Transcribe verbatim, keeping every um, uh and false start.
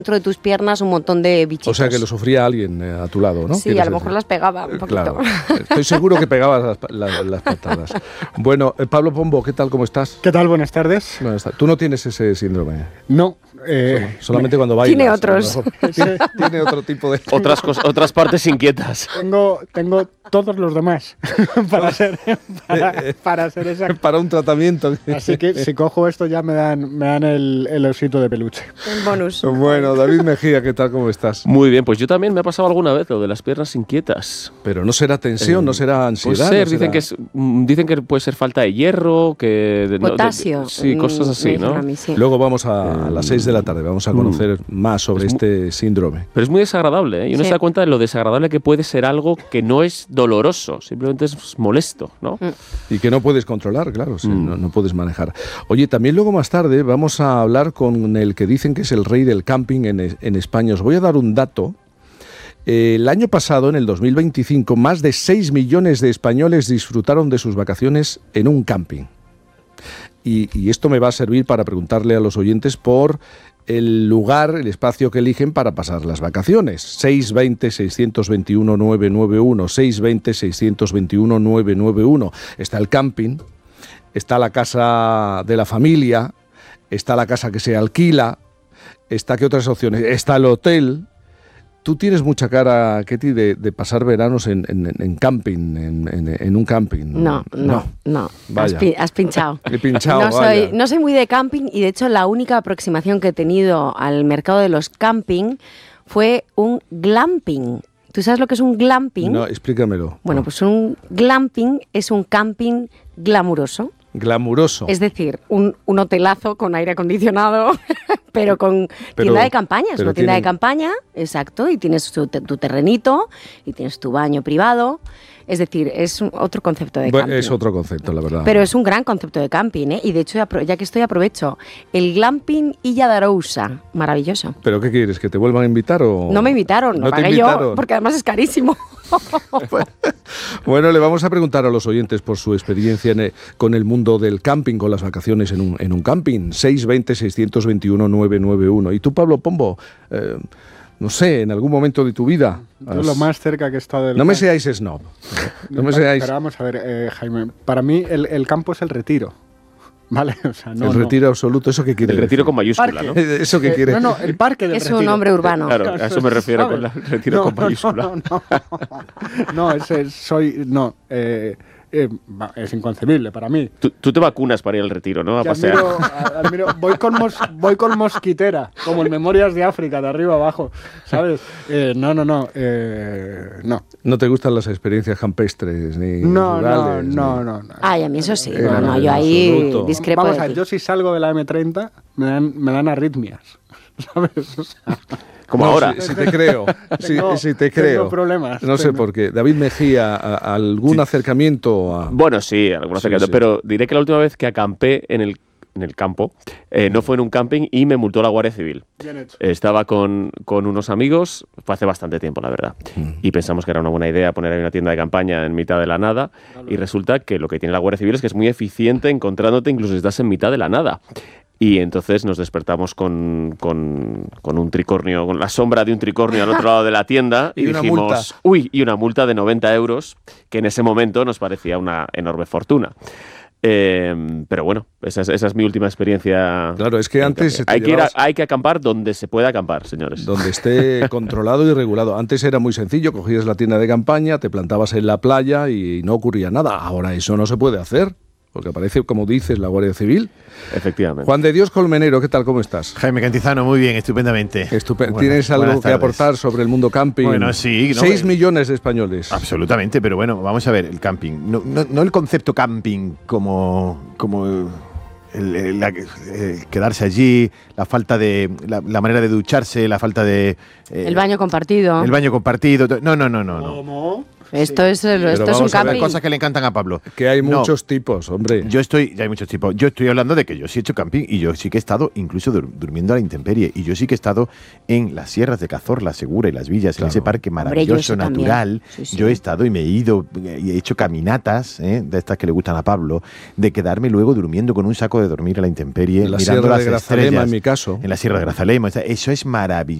dentro de tus piernas un montón de bichitos. O sea que lo sufría alguien eh, a tu lado, ¿no? Sí, a lo mejor decir? Las pegaba un poquito. Claro, estoy seguro que pegabas las, las, las patadas. Bueno, eh, Pablo Pombo, ¿qué tal? ¿Cómo estás? ¿Qué tal? Buenas tardes. Buenas tardes. ¿Tú no tienes ese síndrome? No. Eh, Solamente cuando bailas. Tiene otros. ¿Tiene, tiene otro tipo de... Otras, cosas, otras partes inquietas. Tengo, tengo todos los demás para ser para, para ser exacto. Para un tratamiento. Así que si cojo esto ya me dan, me dan el, el osito de peluche. El bonus. Bueno, David Mejía, ¿qué tal? ¿Cómo estás? Muy bien, pues yo también me ha pasado alguna vez lo de las piernas inquietas. Pero no será tensión, eh, no será ansiedad. Puede ser, no dicen, será... que es, dicen que puede ser falta de hierro, que... Potasio. No, de, sí, cosas así, ¿no? Mí, sí. Luego vamos a, a las seis de la tarde, vamos a conocer mm. más sobre es este muy, síndrome. Pero es muy desagradable, ¿eh? Y uno sí. se da cuenta de lo desagradable que puede ser algo que no es doloroso, simplemente es molesto, ¿no? Y que no puedes controlar, claro, sí, mm. no, no puedes manejar. Oye, también luego más tarde vamos a hablar con el que dicen que es el rey del camping en, en España. Os voy a dar un dato. Eh, el año pasado, en el dos mil veinticinco, más de seis millones de españoles disfrutaron de sus vacaciones en un camping. Y, y esto me va a servir para preguntarle a los oyentes por el lugar, el espacio que eligen para pasar las vacaciones. seis dos cero, seis dos uno, nueve nueve uno, seis dos cero, seis dos uno, nueve nueve uno. Está el camping, está la casa de la familia, está la casa que se alquila, está, ¿qué otras opciones? Está el hotel. Tú tienes mucha cara, Ketty, de, de pasar veranos en, en, en camping, en, en, en un camping. No, no, no. no. Has, pi- has pinchado. He pinchado, no, soy, no soy muy de camping y, de hecho, la única aproximación que he tenido al mercado de los camping fue un glamping. ¿Tú sabes lo que es un glamping? No, explícamelo. Bueno, pues un glamping es un camping glamuroso. Glamuroso. Es decir, un, un hotelazo con aire acondicionado, pero con pero, tienda de campaña. Es una tienda tienen... de campaña, exacto, y tienes tu, tu terrenito, y tienes tu baño privado. Es decir, es otro concepto de bueno, camping. Es otro concepto, la verdad. Pero es un gran concepto de camping, ¿eh? Y de hecho, ya que estoy, aprovecho. El glamping Illa de Arousa, maravilloso. ¿Pero qué quieres? ¿Que te vuelvan a invitar o...? No me invitaron, no, no pagué yo, porque además es carísimo. Bueno, le vamos a preguntar a los oyentes por su experiencia en el, con el mundo del camping, con las vacaciones en un, en un camping. seis dos cero, seis dos uno, nueve nueve uno. ¿Y tú, Pablo Pombo? Eh, no sé, en algún momento de tu vida... Has... Yo lo más cerca que he estado del... No me seáis snob. No me seáis... Pero vamos a ver, eh, Jaime, para mí el, el campo es el retiro. ¿Vale? O sea, no, el retiro no. absoluto, ¿eso qué quiere El decir? retiro con mayúscula, ¿no? ¿Eso qué eh, quiere? No, no, el parque del es retiro. Es un nombre urbano. Claro, a eso me refiero con el retiro no, con mayúscula. No, no, no. No, ese soy... No, eh... Eh, es inconcebible para mí. Tú, tú te vacunas para ir al retiro, ¿no? A pasear. Admiro, admiro, voy, con mos, voy con mosquitera, como en Memorias de África, de arriba abajo, ¿sabes? Eh, no, no, no, eh, no. ¿No te gustan las experiencias campestres ni no, rurales? No, ni... no, no, no. Ay, a mí eso sí. Eh, no, no, yo ahí absoluto. discrepo. Vamos de a ver, yo si salgo de la eme treinta me dan, me dan arritmias, ¿sabes? O sea, como no, ahora. Si, si te creo, tengo, si, si te creo. Tengo problemas. No sé tengo. por qué. David Mejía, a, a ¿algún sí. acercamiento? A... Bueno, sí, algún acercamiento. Sí, sí. Pero diré que la última vez que acampé en el, en el campo, eh, no fue en un camping y me multó la Guardia Civil. Bien hecho. Eh, estaba con, con unos amigos, fue hace bastante tiempo, la verdad. Mm. Y pensamos que era una buena idea poner ahí una tienda de campaña en mitad de la nada. Claro. Y resulta que lo que tiene la Guardia Civil es que es muy eficiente encontrándote incluso si estás en mitad de la nada. Y entonces nos despertamos con, con, con un tricornio, con la sombra de un tricornio al otro lado de la tienda y, y dijimos, una multa. uy, y una multa de noventa euros, que en ese momento nos parecía una enorme fortuna. Eh, pero bueno, esa es, esa es mi última experiencia. Claro, es que antes... Se hay, que ir a, hay que acampar donde se pueda acampar, señores. Donde esté controlado y regulado. Antes era muy sencillo, cogías la tienda de campaña, te plantabas en la playa y no ocurría nada. Ahora eso no se puede hacer. Porque aparece, como dices, la Guardia Civil. Efectivamente. Juan de Dios Colmenero, ¿qué tal? ¿Cómo estás? Jaime Cantizano, muy bien, estupendamente. Estupe- ¿Tienes algo que aportar sobre el mundo camping? Bueno, sí. No, Seis eh, millones de españoles. Absolutamente, pero bueno, vamos a ver, el camping. No, no, no el concepto camping como... como el, el, la, el quedarse allí, la falta de... La, la manera de ducharse, la falta de... Eh, el baño compartido. El baño compartido. No, no, no, no. no. ¿Cómo? Esto es, esto es un vamos a ver camping. cosas que le encantan a Pablo. Que hay No. muchos tipos, hombre. Yo estoy, ya hay muchos tipos. Yo estoy hablando de que yo sí he hecho camping y yo sí que he estado incluso dur- durmiendo a la intemperie. Y yo sí que he estado en las sierras de Cazorla, Segura y Las Villas, Claro. en ese parque Hombre, yo maravilloso, eso también. natural. Sí, sí. Yo he estado y me he ido y he hecho caminatas, ¿eh? de estas que le gustan a Pablo, de quedarme luego durmiendo con un saco de dormir a la intemperie, En la mirando Sierra las de Grazalema, estrellas. en mi caso. En la Sierra de Grazalema. Eso es maravilloso.